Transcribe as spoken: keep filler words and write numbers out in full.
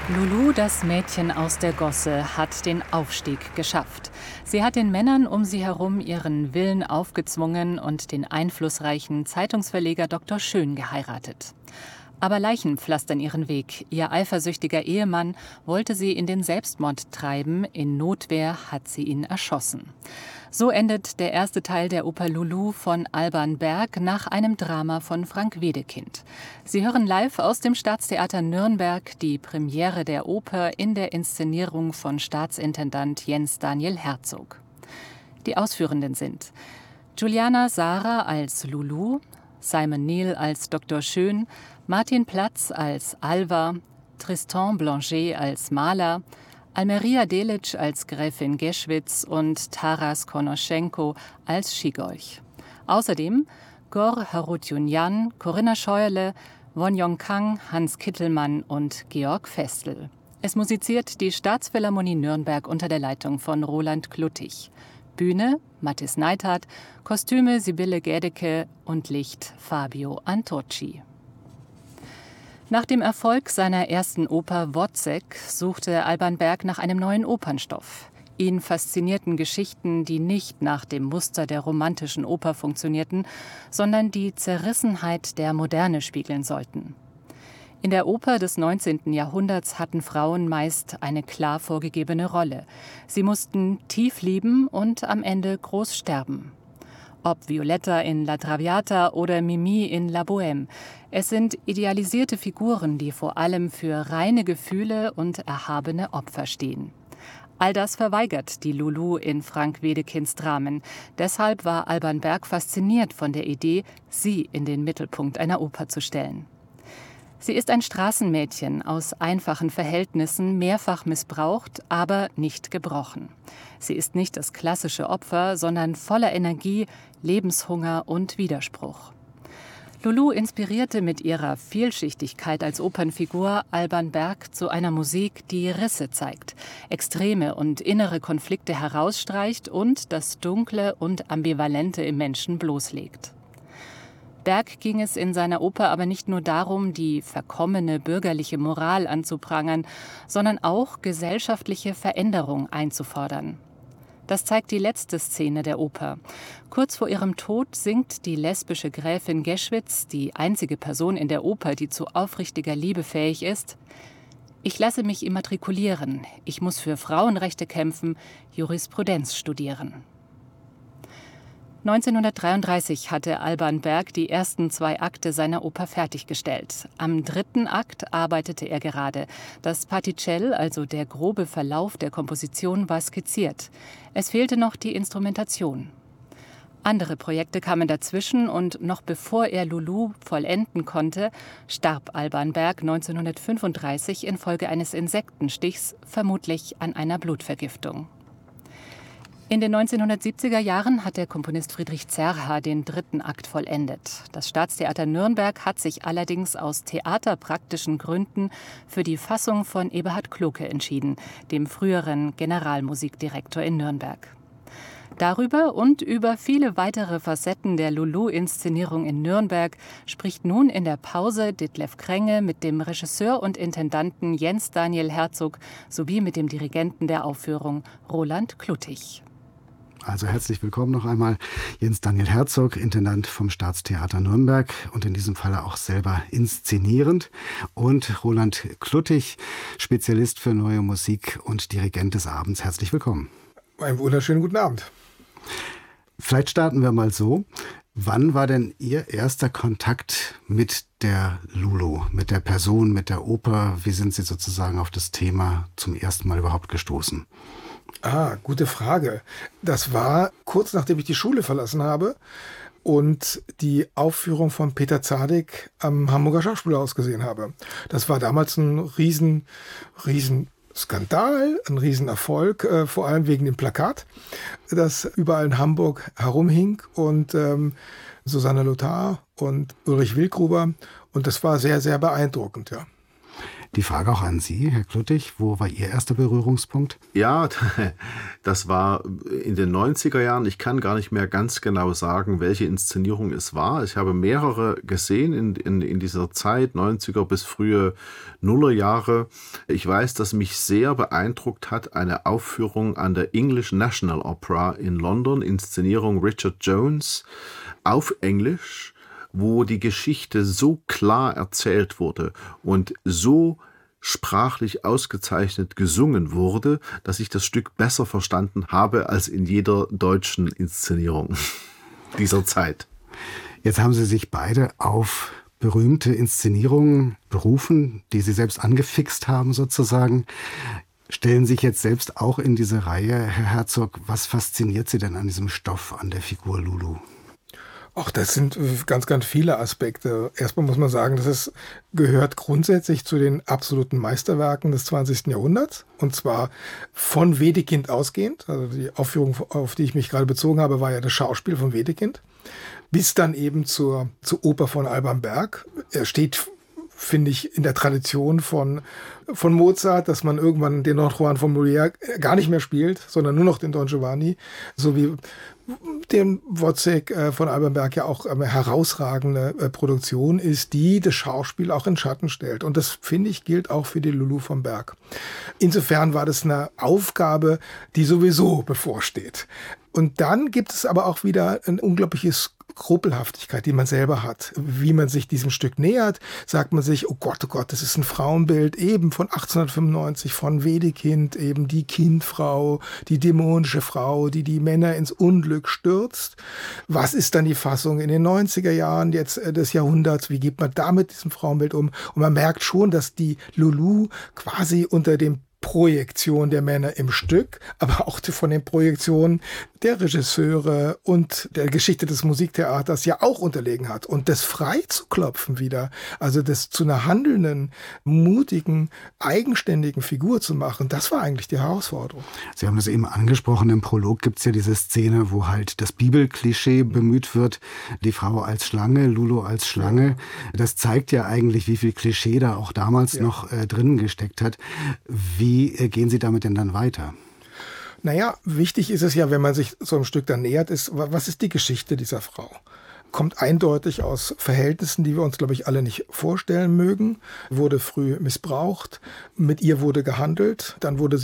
Lulu, das Mädchen aus der Gosse, hat den Aufstieg geschafft. Sie hat den Männern um sie herum ihren Willen aufgezwungen und den einflussreichen Zeitungsverleger Doktor Schön geheiratet. Aber Leichen pflastern ihren Weg. Ihr eifersüchtiger Ehemann wollte sie in den Selbstmord treiben. In Notwehr hat sie ihn erschossen. So endet der erste Teil der Oper Lulu von Alban Berg nach einem Drama von Frank Wedekind. Sie hören live aus dem Staatstheater Nürnberg die Premiere der Oper in der Inszenierung von Staatsintendant Jens Daniel Herzog. Die Ausführenden sind Juliana Sara als Lulu, Simon Neal als Doktor Schön, Martin Platz als Alva, Tristan Blanchet als Maler, Almeria Delic als Gräfin Geschwitz und Taras Konoschenko als Schigolch. Außerdem Gor Harutjunjan, Corinna Scheuerle, Won Yong Kang, Hans Kittelmann und Georg Festel. Es musiziert die Staatsphilharmonie Nürnberg unter der Leitung von Roland Kluttig. Bühne Mathis Neithardt, Kostüme Sibylle Gädecke und Licht Fabio Antocci. Nach dem Erfolg seiner ersten Oper Wozzeck suchte Alban Berg nach einem neuen Opernstoff. Ihn faszinierten Geschichten, die nicht nach dem Muster der romantischen Oper funktionierten, sondern die Zerrissenheit der Moderne spiegeln sollten. In der Oper des neunzehnten Jahrhunderts hatten Frauen meist eine klar vorgegebene Rolle. Sie mussten tief lieben und am Ende groß sterben. Ob Violetta in La Traviata oder Mimi in La Bohème. Es sind idealisierte Figuren, die vor allem für reine Gefühle und erhabene Opfer stehen. All das verweigert die Lulu in Frank Wedekinds Dramen. Deshalb war Alban Berg fasziniert von der Idee, sie in den Mittelpunkt einer Oper zu stellen. Sie ist ein Straßenmädchen aus einfachen Verhältnissen, mehrfach missbraucht, aber nicht gebrochen. Sie ist nicht das klassische Opfer, sondern voller Energie, Lebenshunger und Widerspruch. Lulu inspirierte mit ihrer Vielschichtigkeit als Opernfigur Alban Berg zu einer Musik, die Risse zeigt, extreme und innere Konflikte herausstreicht und das Dunkle und Ambivalente im Menschen bloßlegt. Berg ging es in seiner Oper aber nicht nur darum, die verkommene bürgerliche Moral anzuprangern, sondern auch gesellschaftliche Veränderung einzufordern. Das zeigt die letzte Szene der Oper. Kurz vor ihrem Tod singt die lesbische Gräfin Geschwitz, die einzige Person in der Oper, die zu aufrichtiger Liebe fähig ist: Ich lasse mich immatrikulieren, ich muss für Frauenrechte kämpfen, Jurisprudenz studieren. neunzehnhundertdreiunddreißig hatte Alban Berg die ersten zwei Akte seiner Oper fertiggestellt. Am dritten Akt arbeitete er gerade. Das Particelle, also der grobe Verlauf der Komposition, war skizziert. Es fehlte noch die Instrumentation. Andere Projekte kamen dazwischen und noch bevor er Lulu vollenden konnte, starb Alban Berg neunzehnhundertfünfunddreißig infolge eines Insektenstichs, vermutlich an einer Blutvergiftung. In den neunzehnhundertsiebziger Jahren hat der Komponist Friedrich Zerha den dritten Akt vollendet. Das Staatstheater Nürnberg hat sich allerdings aus theaterpraktischen Gründen für die Fassung von Eberhard Kloke entschieden, dem früheren Generalmusikdirektor in Nürnberg. Darüber und über viele weitere Facetten der Lulu-Inszenierung in Nürnberg spricht nun in der Pause Ditlev Krenge mit dem Regisseur und Intendanten Jens Daniel Herzog sowie mit dem Dirigenten der Aufführung Roland Kluttig. Also herzlich willkommen noch einmal, Jens Daniel Herzog, Intendant vom Staatstheater Nürnberg und in diesem Falle auch selber inszenierend, und Roland Kluttig, Spezialist für neue Musik und Dirigent des Abends. Herzlich willkommen. Einen wunderschönen guten Abend. Vielleicht starten wir mal so. Wann war denn Ihr erster Kontakt mit der Lulu, mit der Person, mit der Oper? Wie sind Sie sozusagen auf das Thema zum ersten Mal überhaupt gestoßen? Ah, gute Frage. Das war kurz nachdem ich die Schule verlassen habe und die Aufführung von Peter Zadek am Hamburger Schauspielhaus gesehen habe. Das war damals ein riesen, riesen Skandal, ein Riesenerfolg, äh, vor allem wegen dem Plakat, das überall in Hamburg herumhing, und ähm, Susanne Lothar und Ulrich Wildgruber, und das war sehr, sehr beeindruckend, ja. Die Frage auch an Sie, Herr Kluttig, wo war Ihr erster Berührungspunkt? Ja, das war in den neunziger Jahren. Ich kann gar nicht mehr ganz genau sagen, welche Inszenierung es war. Ich habe mehrere gesehen in, in, in dieser Zeit, neunziger bis frühe Nullerjahre. Ich weiß, dass mich sehr beeindruckt hat eine Aufführung an der English National Opera in London, Inszenierung Richard Jones, auf Englisch, wo die Geschichte so klar erzählt wurde und so sprachlich ausgezeichnet gesungen wurde, dass ich das Stück besser verstanden habe als in jeder deutschen Inszenierung dieser Zeit. Jetzt haben Sie sich beide auf berühmte Inszenierungen berufen, die Sie selbst angefixt haben sozusagen. Stellen sich jetzt selbst auch in diese Reihe, Herr Herzog. Was fasziniert Sie denn an diesem Stoff, an der Figur Lulu? Ach, das sind ganz, ganz viele Aspekte. Erstmal muss man sagen, dass es gehört grundsätzlich zu den absoluten Meisterwerken des zwanzigsten Jahrhunderts. Und zwar von Wedekind ausgehend. Also die Aufführung, auf die ich mich gerade bezogen habe, war ja das Schauspiel von Wedekind. Bis dann eben zur, zur Oper von Alban Berg. Er steht, finde ich, in der Tradition von, von Mozart, dass man irgendwann den Don Juan von Molière gar nicht mehr spielt, sondern nur noch den Don Giovanni. So wie den Wozzeck äh, von Alban Berg ja auch eine herausragende äh, Produktion ist, die das Schauspiel auch in Schatten stellt. Und das, finde ich, gilt auch für die Lulu vom Berg. Insofern war das eine Aufgabe, die sowieso bevorsteht. Und dann gibt es aber auch wieder ein unglaubliches Skrupelhaftigkeit, die man selber hat. Wie man sich diesem Stück nähert, sagt man sich, oh Gott, oh Gott, das ist ein Frauenbild eben von achtzehnhundertfünfundneunzig, von Wedekind, eben die Kindfrau, die dämonische Frau, die die Männer ins Unglück stürzt. Was ist dann die Fassung in den neunziger Jahren jetzt des Jahrhunderts? Wie geht man da mit diesem Frauenbild um? Und man merkt schon, dass die Lulu quasi unter dem Projektion der Männer im Stück, aber auch von den Projektionen der Regisseure und der Geschichte des Musiktheaters ja auch unterlegen hat. Und das frei zu klopfen wieder, also das zu einer handelnden, mutigen, eigenständigen Figur zu machen, das war eigentlich die Herausforderung. Sie haben das eben angesprochen, im Prolog gibt es ja diese Szene, wo halt das Bibelklischee bemüht wird, die Frau als Schlange, Lulu als Schlange. Das zeigt ja eigentlich, wie viel Klischee da auch damals ja. noch äh, drin gesteckt hat. Wie Wie gehen Sie damit denn dann weiter? Naja, wichtig ist es ja, wenn man sich so einem Stück dann nähert, ist, was ist die Geschichte dieser Frau? Kommt eindeutig aus Verhältnissen, die wir uns, glaube ich, alle nicht vorstellen mögen. Wurde früh missbraucht, mit ihr wurde gehandelt, dann wurde sie